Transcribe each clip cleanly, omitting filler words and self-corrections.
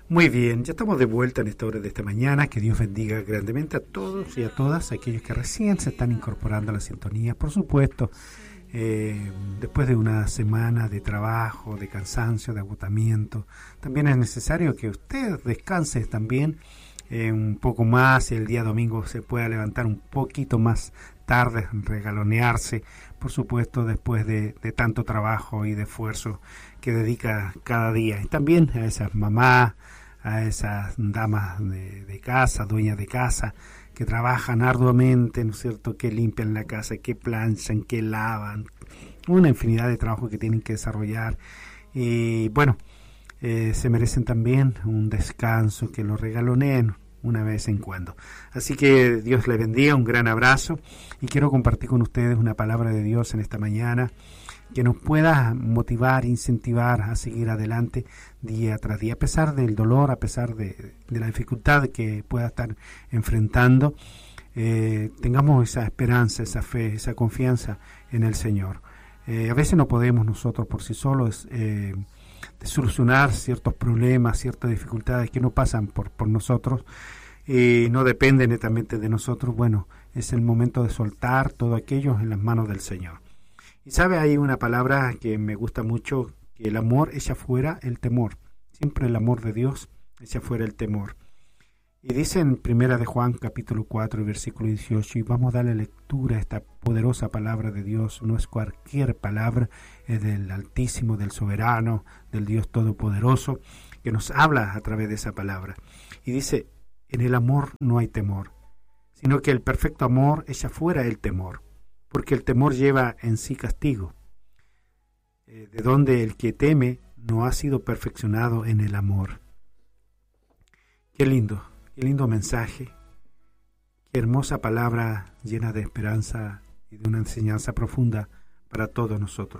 Muy bien, ya estamos de vuelta en esta hora de esta mañana. Que Dios bendiga grandemente a todos y a todas aquellos que recién se están incorporando a la sintonía. Por supuesto, después de una semana de trabajo, de cansancio, de agotamiento, también es necesario que usted descanse también un poco más. El día domingo se pueda levantar un poquito más tarde, regalonearse, por supuesto, después de tanto trabajo y de esfuerzo que dedica cada día. Y también a esas mamás, a esas damas de casa, dueñas de casa, que trabajan arduamente, ¿no es cierto?, que limpian la casa, que planchan, que lavan, una infinidad de trabajos que tienen que desarrollar. Y bueno, se merecen también un descanso, que lo regaloneen una vez en cuando. Así que Dios les bendiga, un gran abrazo, y quiero compartir con ustedes una palabra de Dios en esta mañana que nos pueda motivar, incentivar a seguir adelante día tras día, a pesar del dolor, a pesar de la dificultad que pueda estar enfrentando. Tengamos esa esperanza, esa fe, esa confianza en el Señor. A veces no podemos nosotros por sí solos de solucionar ciertos problemas, ciertas dificultades que no pasan por nosotros, no dependen netamente de nosotros. Bueno, es el momento de soltar todo aquello en las manos del Señor. Y sabe, hay una palabra que me gusta mucho, que el amor echa fuera el temor. Siempre el amor de Dios echa fuera el temor. Y dice en Primera de Juan, capítulo 4, versículo 18, y vamos a darle lectura a esta poderosa palabra de Dios. No es cualquier palabra, es del Altísimo, del Soberano, del Dios Todopoderoso, que nos habla a través de esa palabra. Y dice, en el amor no hay temor, sino que el perfecto amor echa fuera el temor, porque el temor lleva en sí castigo, de donde el que teme no ha sido perfeccionado en el amor. Qué lindo mensaje, qué hermosa palabra llena de esperanza y de una enseñanza profunda para todos nosotros.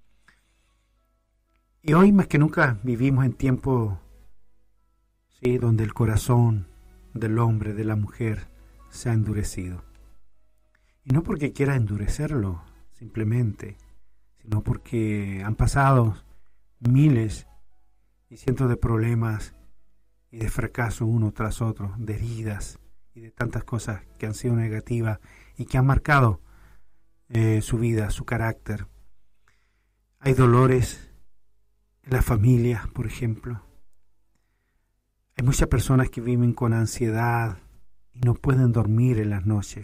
Y hoy más que nunca vivimos en tiempos, ¿sí?, donde el corazón del hombre, de la mujer, se ha endurecido. Y no porque quiera endurecerlo simplemente, sino porque han pasado miles y cientos de problemas y de fracaso uno tras otro, de heridas y de tantas cosas que han sido negativas y que han marcado su vida, su carácter. Hay dolores en la familia, por ejemplo. Hay muchas personas que viven con ansiedad y no pueden dormir en las noches.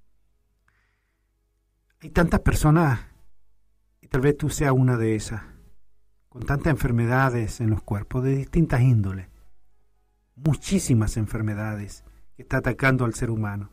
Hay tantas personas, y tal vez tú seas una de esas, con tantas enfermedades en los cuerpos de distintas índoles, muchísimas enfermedades que está atacando al ser humano.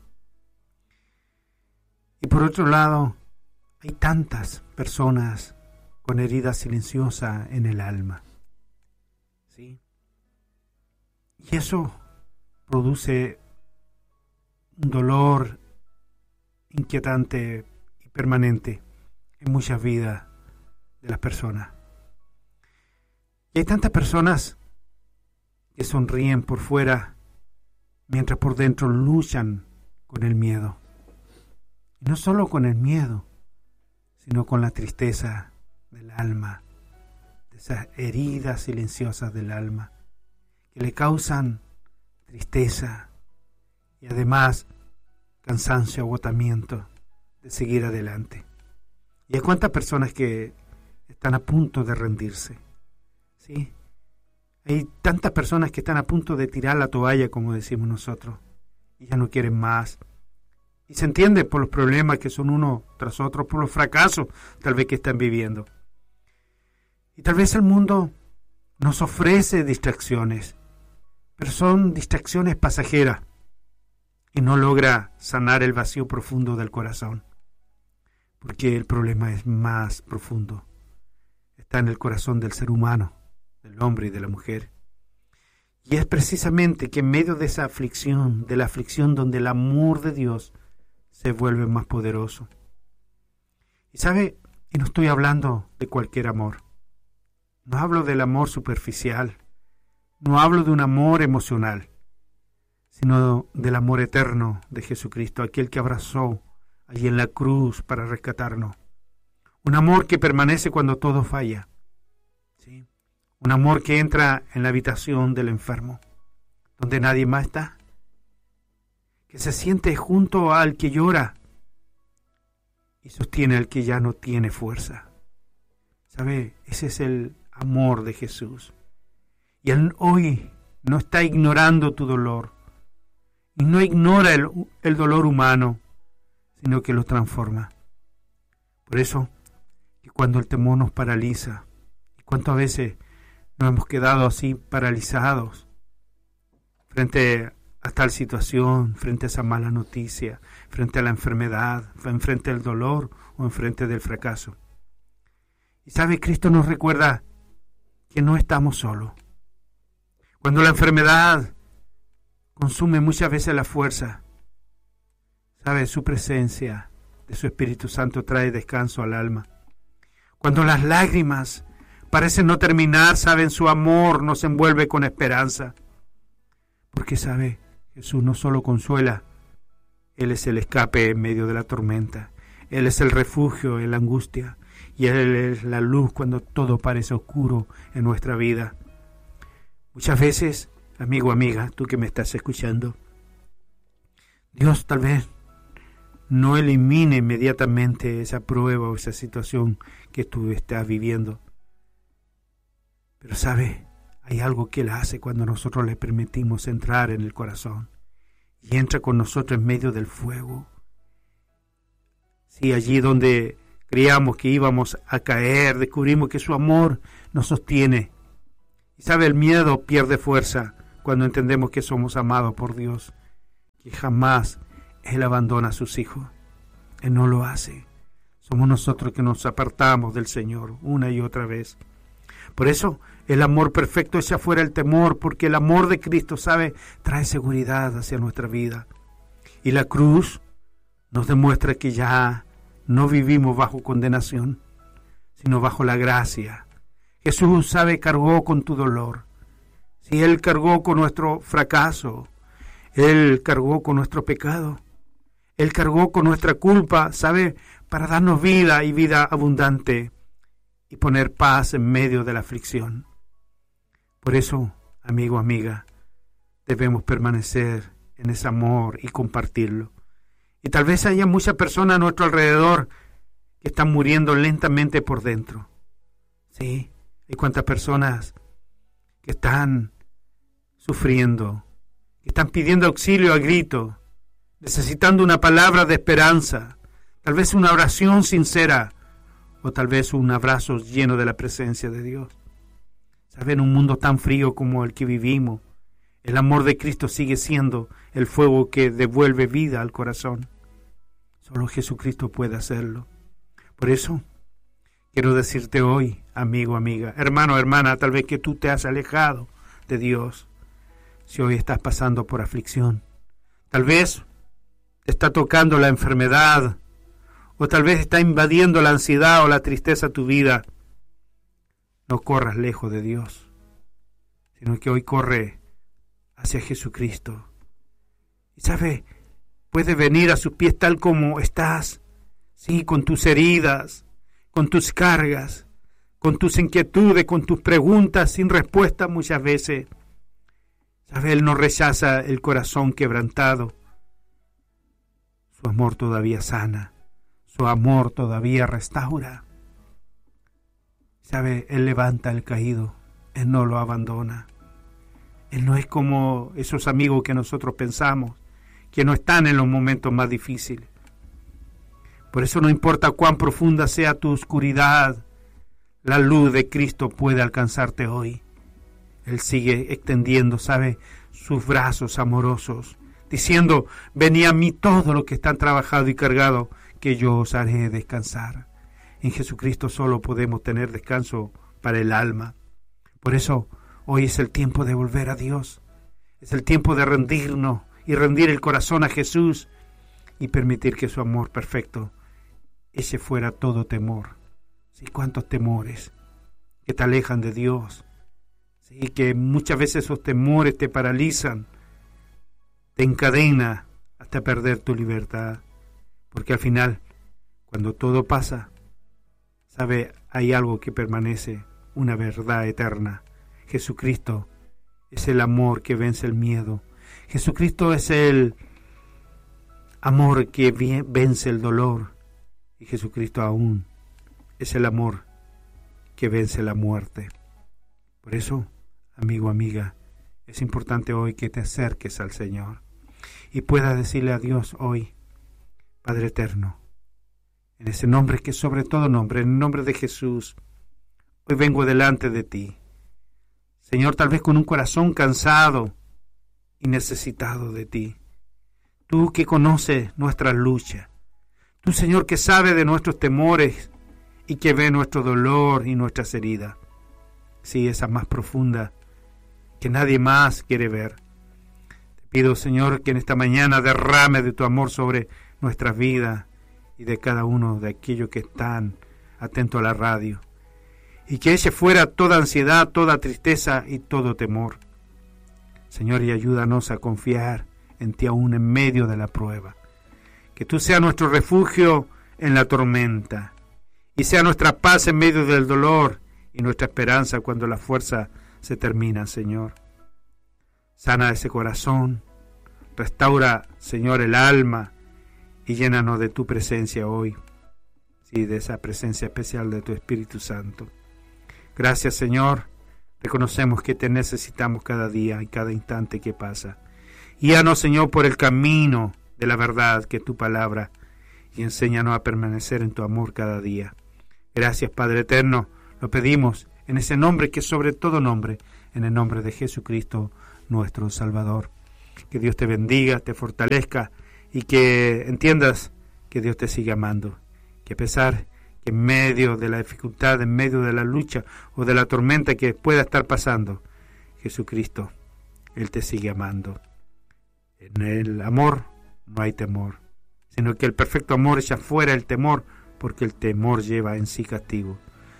Y por otro lado, hay tantas personas con heridas silenciosas en el alma, ¿sí? Y eso produce un dolor inquietante y permanente en muchas vidas de las personas. Y hay tantas personas que sonríen por fuera mientras por dentro luchan con el miedo. Y no solo con el miedo, sino con la tristeza del alma, de esas heridas silenciosas del alma que le causan tristeza y además cansancio, agotamiento de seguir adelante. Y hay cuántas personas que están a punto de rendirse, ¿sí? Hay tantas personas que están a punto de tirar la toalla, como decimos nosotros, y ya no quieren más. Y se entiende por los problemas que son uno tras otro, por los fracasos tal vez que están viviendo. Y tal vez el mundo nos ofrece distracciones, pero son distracciones pasajeras y no logra sanar el vacío profundo del corazón, porque el problema es más profundo. Está en el corazón del ser humano, del hombre y de la mujer. Y es precisamente que en medio de esa aflicción, de la aflicción donde el amor de Dios se vuelve más poderoso. Y sabe, y no estoy hablando de cualquier amor. No hablo del amor superficial, no hablo de un amor emocional, sino del amor eterno de Jesucristo, aquel que abrazó allí en la cruz para rescatarnos. Un amor que permanece cuando todo falla, ¿sí? Un amor que entra en la habitación del enfermo, donde nadie más está, que se siente junto al que llora y sostiene al que ya no tiene fuerza. ¿Sabe? Ese es el amor de Jesús. Y Él hoy no está ignorando tu dolor, y no ignora el dolor humano, sino que lo transforma. Por eso, que cuando el temor nos paraliza, y cuántas veces nos hemos quedado así paralizados frente a tal situación, frente a esa mala noticia, frente a la enfermedad, frente al dolor o frente del fracaso. Y sabe, Cristo nos recuerda que no estamos solos. Cuando la enfermedad consume muchas veces la fuerza, sabe, su presencia de su Espíritu Santo trae descanso al alma. Cuando las lágrimas parecen no terminar, saben, su amor nos envuelve con esperanza. Porque sabe, Jesús no solo consuela, Él es el escape en medio de la tormenta. Él es el refugio en la angustia. Y Él es la luz cuando todo parece oscuro en nuestra vida. Muchas veces, amigo, amiga, tú que me estás escuchando, Dios tal vez no elimine inmediatamente esa prueba o esa situación que tú estás viviendo. Pero sabe, hay algo que Él hace cuando nosotros le permitimos entrar en el corazón. Y entra con nosotros en medio del fuego. Sí, allí donde creíamos que íbamos a caer, descubrimos que su amor nos sostiene. Y sabe, el miedo pierde fuerza cuando entendemos que somos amados por Dios, que jamás Él abandona a sus hijos. Él no lo hace. Somos nosotros que nos apartamos del Señor una y otra vez. Por eso el amor perfecto echa fuera el temor, porque el amor de Cristo, sabe, trae seguridad hacia nuestra vida. Y la cruz nos demuestra que ya no vivimos bajo condenación, sino bajo la gracia. Jesús, sabe, cargó con tu dolor. Si Él cargó con nuestro fracaso, Él cargó con nuestro pecado, Él cargó con nuestra culpa, sabe, para darnos vida y vida abundante y poner paz en medio de la aflicción. Por eso, amigo, amiga, debemos permanecer en ese amor y compartirlo. Y tal vez haya muchas personas a nuestro alrededor que están muriendo lentamente por dentro. Sí, hay cuantas personas que están sufriendo, que están pidiendo auxilio a grito, necesitando una palabra de esperanza, tal vez una oración sincera, o tal vez un abrazo lleno de la presencia de Dios. ¿Saben? En un mundo tan frío como el que vivimos, el amor de Cristo sigue siendo el fuego que devuelve vida al corazón. Solo Jesucristo puede hacerlo. Por eso, quiero decirte hoy, amigo, amiga, hermano, hermana, tal vez que tú te has alejado de Dios. Si hoy estás pasando por aflicción, tal vez te está tocando la enfermedad, o tal vez está invadiendo la ansiedad o la tristeza tu vida. No corras lejos de Dios, sino que hoy corre hacia Jesucristo. Y sabe, puedes venir a sus pies tal como estás, sí, con tus heridas, con tus cargas, con tus inquietudes, con tus preguntas sin respuesta muchas veces. Sabe, Él no rechaza el corazón quebrantado. Su amor todavía sana. Su amor todavía restaura. ¿Sabe? Él levanta al caído. Él no lo abandona. Él no es como esos amigos que nosotros pensamos, que no están en los momentos más difíciles. Por eso no importa cuán profunda sea tu oscuridad, la luz de Cristo puede alcanzarte hoy. Él sigue extendiendo, ¿sabe?, sus brazos amorosos, diciendo: venid a mí todos los que están trabajados y cargados, que yo os haré descansar. En Jesucristo solo podemos tener descanso para el alma. Por eso hoy es el tiempo de volver a Dios. Es el tiempo de rendirnos y rendir el corazón a Jesús y permitir que su amor perfecto eche fuera todo temor. Sí, cuántos temores que te alejan de Dios. Sí, que muchas veces esos temores te paralizan, te encadena hasta perder tu libertad. Porque al final, cuando todo pasa, sabe, hay algo que permanece, una verdad eterna, Jesucristo es el amor que vence el miedo. Jesucristo es el amor que vence el dolor. Y Jesucristo aún es el amor que vence la muerte. Por eso, amigo, amiga, es importante hoy que te acerques al Señor y puedas decirle a Dios hoy: Padre eterno, en ese nombre que es sobre todo nombre, en el nombre de Jesús, hoy vengo delante de ti. Señor, tal vez con un corazón cansado y necesitado de ti. Tú que conoces nuestras luchas. Tú, Señor, que sabes de nuestros temores y que ve nuestro dolor y nuestras heridas. Sí, esa más profunda que nadie más quiere ver. Te pido, Señor, que en esta mañana derrame de tu amor sobre nuestras vidas y de cada uno de aquellos que están atentos a la radio. Y que eche fuera toda ansiedad, toda tristeza y todo temor. Señor, y ayúdanos a confiar en ti aún en medio de la prueba. Que tú seas nuestro refugio en la tormenta y sea nuestra paz en medio del dolor y nuestra esperanza cuando la fuerza se termina, Señor. Sana ese corazón, restaura, Señor, el alma y llénanos de tu presencia hoy, sí, de esa presencia especial de tu Espíritu Santo. Gracias, Señor. Reconocemos que te necesitamos cada día y cada instante que pasa. Guíanos, Señor, por el camino de la verdad que es tu palabra y enséñanos a permanecer en tu amor cada día. Gracias, Padre eterno. Lo pedimos en ese nombre que es sobre todo nombre, en el nombre de Jesucristo, nuestro Salvador. Que Dios te bendiga, te fortalezca y que entiendas que Dios te sigue amando. Que a pesar que en medio de la dificultad, en medio de la lucha o de la tormenta que pueda estar pasando, Jesucristo, Él te sigue amando. En el amor no hay temor, sino que el perfecto amor echa fuera el temor, porque el temor lleva en sí castigo,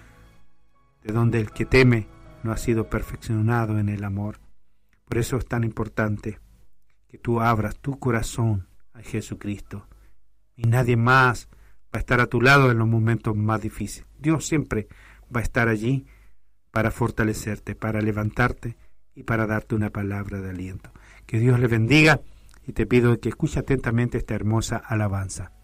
de donde el que teme no ha sido perfeccionado en el amor. Por eso es tan importante que tú abras tu corazón a Jesucristo y nadie más va a estar a tu lado en los momentos más difíciles. Dios siempre va a estar allí para fortalecerte, para levantarte y para darte una palabra de aliento. Que Dios le bendiga y te pido que escuche atentamente esta hermosa alabanza.